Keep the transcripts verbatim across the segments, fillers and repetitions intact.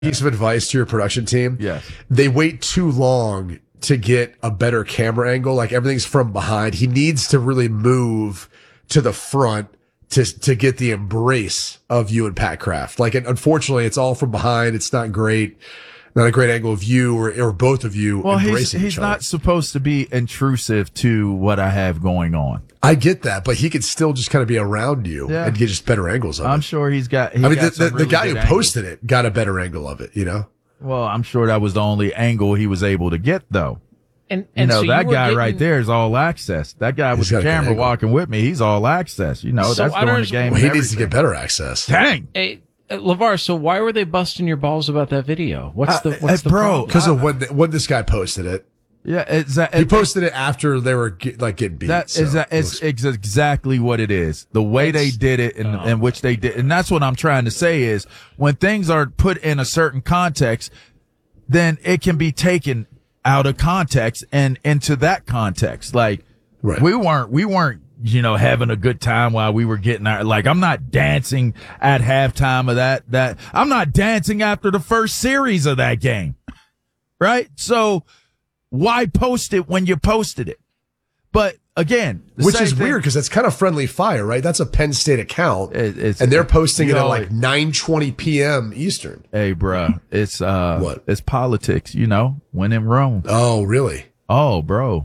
piece of advice to your production team. Yes. They wait too long to get a better camera angle. Like everything's from behind. He needs to really move to the front to to get the embrace of you and Pat Kraft. Like, and unfortunately, it's all from behind. It's not great. Not a great angle of you or, or both of you well, embracing he's, he's each other. not supposed to be intrusive to what I have going on. I get that, but he could still just kind of be around you Yeah. and get just better angles of I'm it. sure he's got. He I mean, got the, the, some the really guy who good posted angles. it got a better angle of it, you know? Well, I'm sure that was the only angle he was able to get, though. And, You and know, so that you were guy getting, right there is all access. That guy with He's the got a good camera angle. walking with me, he's all access. You know, So that's I don't during the understand- game. Well, he and needs to get everything. better access. Dang. Hey, uh, LeVar, so why were they busting your balls about that video? What's the, Uh, what's uh, the bro, problem? Because of when, when this guy posted it. Yeah, it's that. He posted it after they were get, like getting beat. That so is that it it's, was- it's exactly what it is. The way they It's- did it and oh. in which they did, and that's what I'm trying to say is when things are put in a certain context, then it can be taken out of context and into that context. Like Right. we weren't, we weren't, you know, having a good time while we were getting our, like, I'm not dancing at halftime of that, that I'm not dancing after the first series of that game. Right. So why post it when you posted it? But again, the Which same is thing- weird because that's kind of friendly fire, right? That's a Penn State account. It- it's- and they're posting you it at know, like nine twenty p.m. Eastern. Hey, bruh, it's uh, What? it's politics, you know. When in Rome. Oh, really? Oh, bro,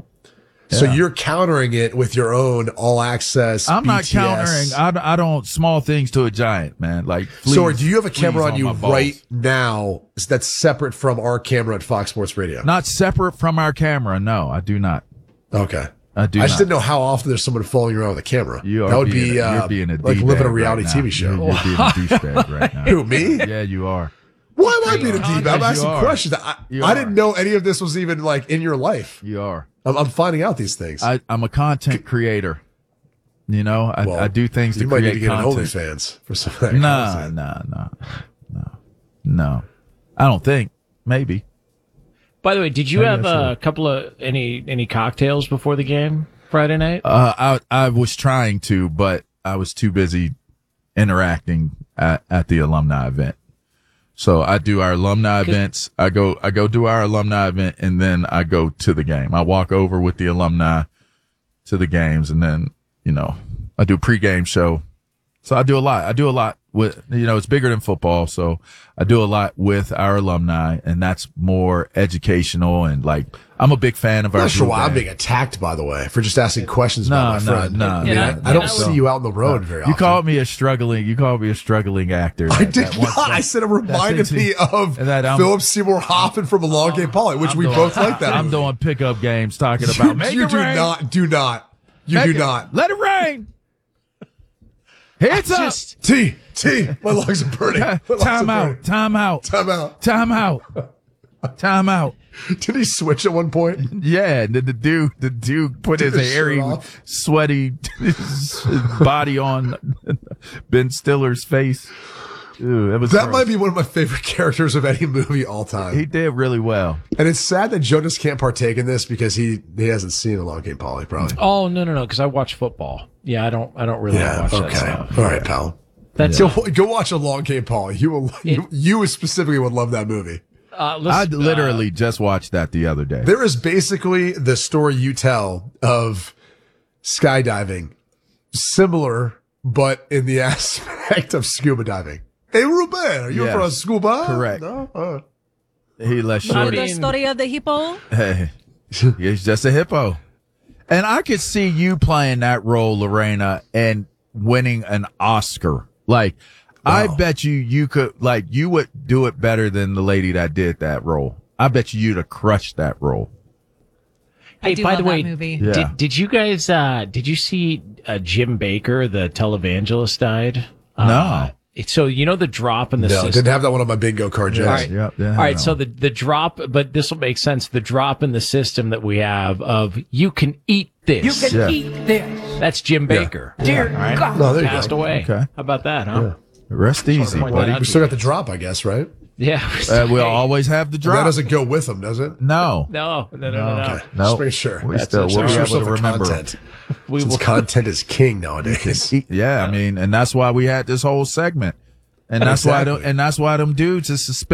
So Yeah. you're countering it with your own all access. I'm not B T S. countering. I, don't- I don't small things to a giant, man. Like, So please, do you have a please camera on on you my balls. right now that's separate from our camera at Fox Sports Radio? Not separate from our camera. No, I do not. Okay. I do I just not. didn't know how often there's someone following you around with a camera. You are that would being be a, uh, you're being a like D-bag living a right reality now. T V show. You're, you're being a douchebag right now. Who, me? Yeah, you are. Why am I being a D-bag? I'm Yes, you asking are. questions. I, You I are. didn't know any of this was even like in your life. You are. I'm, I'm finding out these things. I, I'm a content creator. You know, I, Well, I do things to you might need create to get content. an OnlyFans for some of that Nah, content. nah, nah, no, no. I don't think. Maybe. By the way, did you Maybe have I should. a couple of any any cocktails before the game Friday night? Uh, I I was trying to, but I was too busy interacting at, at the alumni event. So I do our alumni events. I go I go do our alumni event, and then I go to the game. I walk over with the alumni to the games, and then you know I do a pregame show. So I do a lot. I do a lot with, you know, it's bigger than football. So I do a lot with our alumni, and that's more educational. And like, I'm a big fan of I'm our not sure blue why I'm band. being attacked, by the way, for just asking questions No, about my no, friend. no, I, mean, no, I, no, I don't no. see you out on the road very often. You called me a struggling, you called me a struggling actor. I That- did that once- not. I said it reminded that's me into- of that I'm- Philip Seymour Hoffman from A Long Game Poly, which I'm we doing- both like that I'm movie. doing pickup games talking You, about make you it do rain. not, do not, you Make do it- not. Let it rain. Heads up. Just T, T, my lungs are burning. My lungs Time are out. burning. Time out. Time out. Time out. Time out. Did he switch at one point? Yeah, and then the dude, the dude put Took his his shirt hairy, off. sweaty body on Ben Stiller's face. Ew, that was That gross. might be one of my favorite characters of any movie all time. He did really well. And it's sad that Jonas can't partake in this because he, he hasn't seen A Long Game Poly, probably. oh no no no because I watch football. Yeah, I don't I don't really Yeah, watch that okay. stuff. All right, pal. That's Go, go watch A Long Game Poly. You will, you, you specifically would love that movie. uh, I listen, literally just watched that the other day. There is basically the story you tell of skydiving, similar, but in the aspect of scuba diving. Hey, Ruben, are you Yes. for a scuba? Corrort. No? Uh, He let I Shorty. The mean- story of the hippo. Hey, he's just a hippo. And I could see you playing that role, Lorena, and winning an Oscar. Like, I Wow. bet you you could, like, you would do it better than the lady that did that role. I bet you you'd have crushed that role. I Hey, do by love the that way, movie. Yeah. did did you guys uh did you see uh, Jim Baker, the televangelist, died? Uh, No. it- so you know the drop in the no, system. didn't have that one on my bingo card, Jay. All right. Yep, yeah, All right, no. so the the drop, but this will make sense. The drop in the system that we have of you can eat this. You can Yeah. eat this. That's Jim Baker. Dear All right? God. No, there you Passed go. away. Okay. How about that, huh? Rest easy, point buddy. that out. We still got the drop, I guess, right? Yeah. Uh, we'll always have the That drop. doesn't go with them, does it? No. No, no, no, no, no. Okay. No. Just make sure. We That's still, it. we'll be Make able sure to the remember. content. We Since will. content is king nowadays. Yeah, I mean, and that's why we had this whole segment. And that's why, Exactly. them, and that's why them dudes is suspended.